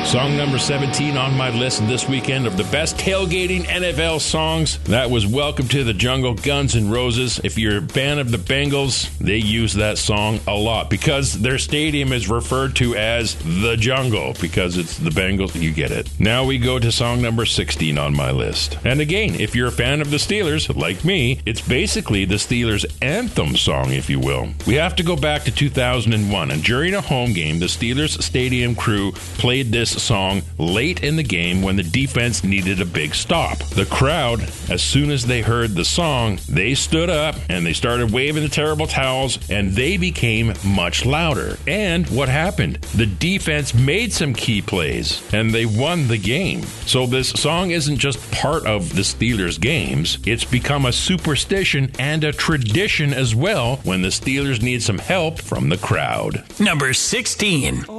Song number 17 on my list this weekend of the best tailgating NFL songs. That was Welcome to the Jungle, Guns N' Roses. If you're a fan of the Bengals, they use that song a lot because their stadium is referred to as the Jungle because it's the Bengals. You get it. Now we go to song number 16 on my list. And again, if you're a fan of the Steelers, like me, it's basically the Steelers' anthem song, if you will. We have to go back to 2001, and during a home game, the Steelers stadium crew played this song late in the game when the defense needed a big stop. The crowd, as soon as they heard the song, they stood up and they started waving the terrible towels, and they became much louder. And what happened? The defense made some key plays and they won the game. So this song isn't just part of the Steelers games, it's become a superstition and a tradition as well when the Steelers need some help from the crowd. Number 16.